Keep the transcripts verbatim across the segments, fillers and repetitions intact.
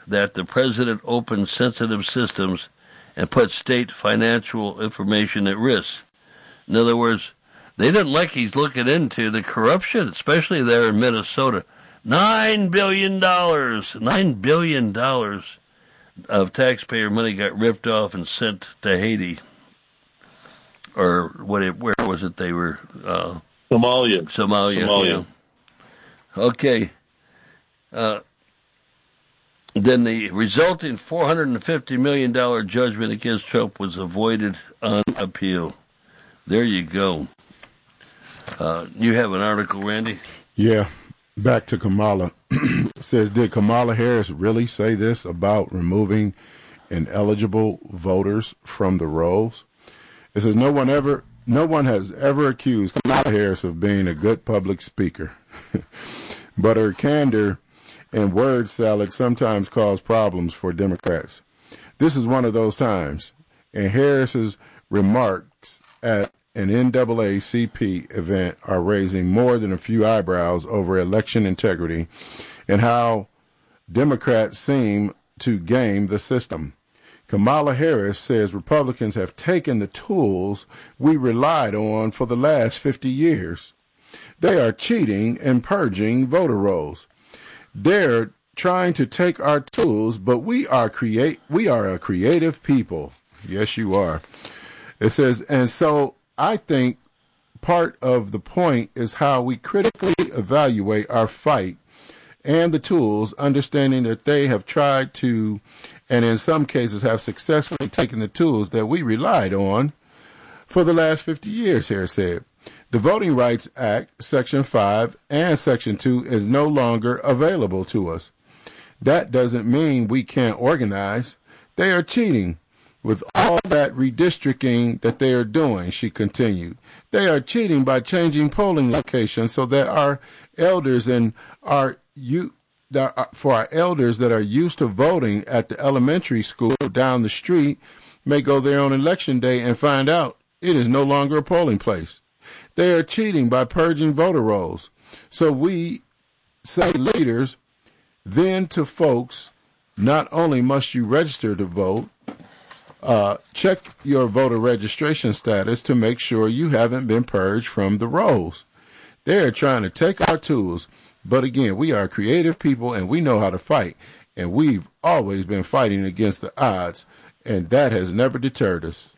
that the president opened sensitive systems and put state financial information at risk. In other words, they didn't like he's looking into the corruption, especially there in Minnesota. Nine billion dollars, nine billion dollars of taxpayer money got ripped off and sent to Haiti, or what? It, where was it? They were uh, Somalia. Somalia. Somalia. Yeah. Okay. Uh, then the resulting four hundred fifty million dollars judgment against Trump was avoided on appeal. There you go. Uh, you have an article, Randy? Yeah. Back to Kamala. It says, did Kamala Harris really say this about removing ineligible voters from the rolls? It says, no one ever, no one has ever accused Kamala Harris of being a good public speaker. But her candor and word salad sometimes cause problems for Democrats. This is one of those times. And Harris's remarks at an N double A C P event are raising more than a few eyebrows over election integrity and how Democrats seem to game the system. Kamala Harris says Republicans have taken the tools we relied on for the last fifty years. They are cheating and purging voter rolls. They're trying to take our tools, but we are create we are a creative people. Yes, you are. It says, and so I think part of the point is how we critically evaluate our fight and the tools, understanding that they have tried to, and in some cases have successfully taken the tools that we relied on for the last fifty years, Harris said. The Voting Rights Act, Section five and Section two is no longer available to us. That doesn't mean we can't organize. They are cheating with all that redistricting that they are doing, she continued. They are cheating by changing polling locations so that our elders and our you for our elders that are used to voting at the elementary school down the street may go there on election day and find out it is no longer a polling place. They are cheating by purging voter rolls. So we say leaders then to folks, not only must you register to vote, Uh, check your voter registration status to make sure you haven't been purged from the rolls. They're trying to take our tools, but again, we are creative people and we know how to fight, and we've always been fighting against the odds, and that has never deterred us.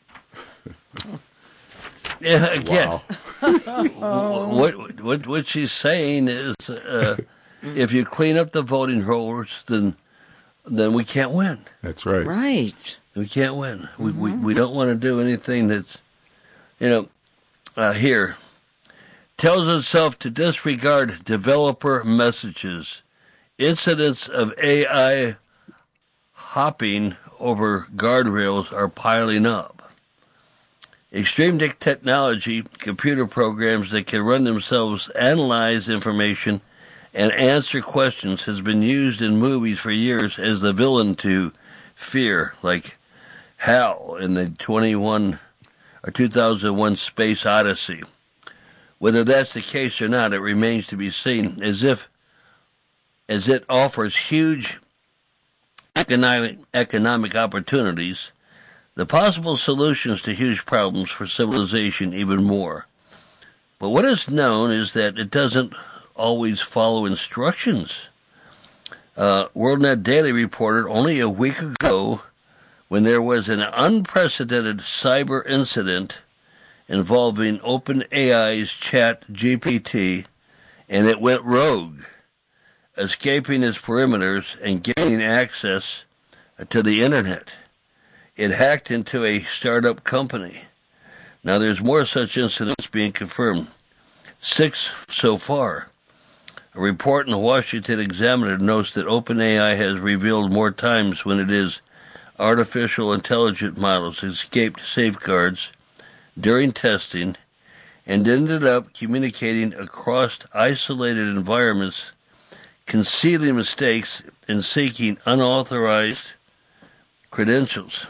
Yeah, again, wow. what what what she's saying is, uh, if you clean up the voting rolls, then then we can't win. That's right. Right. We can't win. Mm-hmm. We, we we don't want to do anything that's, you know, uh, here, tells itself to disregard developer messages. Incidents of A I hopping over guardrails are piling up. Extreme technology, computer programs that can run themselves, analyze information, and answer questions has been used in movies for years as the villain to fear, like HAL in the twenty-one or two thousand one Space Odyssey. Whether that's the case or not, it remains to be seen, as if as it offers huge economic economic opportunities, the possible solutions to huge problems for civilization even more. But what is known is that it doesn't always follow instructions. Uh, WorldNet Daily reported only a week ago when there was an unprecedented cyber incident involving OpenAI's Chat G P T, and it went rogue, escaping its perimeters and gaining access to the internet. It hacked into a startup company. Now there's more such incidents being confirmed. Six so far. A report in the Washington Examiner notes that OpenAI has revealed more times when it is artificial intelligence models escaped safeguards during testing and ended up communicating across isolated environments, concealing mistakes and seeking unauthorized credentials.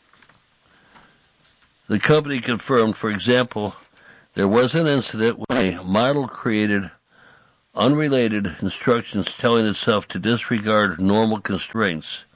The company confirmed, for example, there was an incident when a model created unrelated instructions telling itself to disregard normal constraints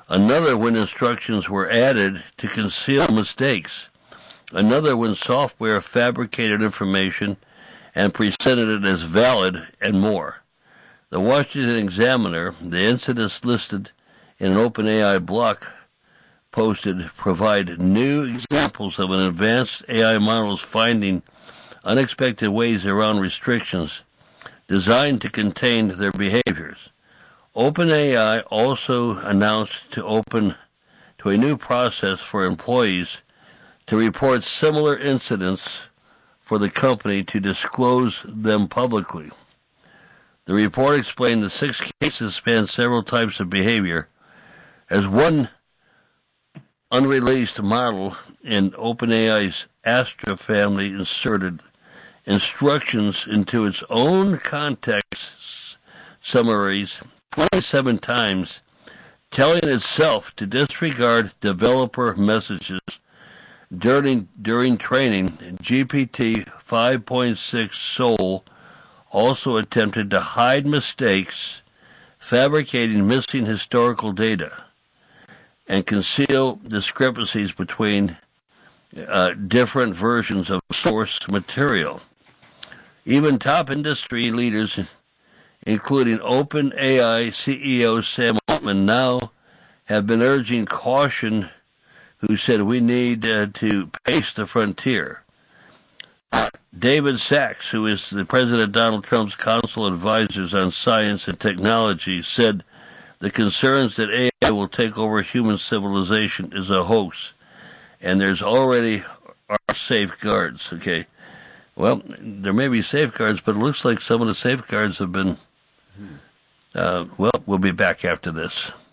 Another when instructions were added to conceal mistakes. Another when software fabricated information and presented it as valid, and more. The Washington Examiner, the incidents listed in an OpenAI blog posted, provide new examples of an advanced A I models finding unexpected ways around restrictions designed to contain their behaviors. OpenAI also announced to open to a new process for employees to report similar incidents for the company to disclose them publicly. The report explained the six cases span several types of behavior. As one unreleased model in OpenAI's Astra family inserted instructions into its own context summaries twenty-seven times, telling itself to disregard developer messages. During, during training, G P T five point six Soul also attempted to hide mistakes, fabricating missing historical data, and conceal discrepancies between uh, different versions of source material. Even top industry leaders, including OpenAI C E O Sam Altman, now have been urging caution, who said we need uh, to pace the frontier. Uh, David Sachs, who is the President of Donald Trump's council advisors on science and technology, said the concerns that A I will take over human civilization is a hoax, and there's already are safeguards. Okay, well, there may be safeguards, but it looks like some of the safeguards have been. Uh, well, we'll be back after this.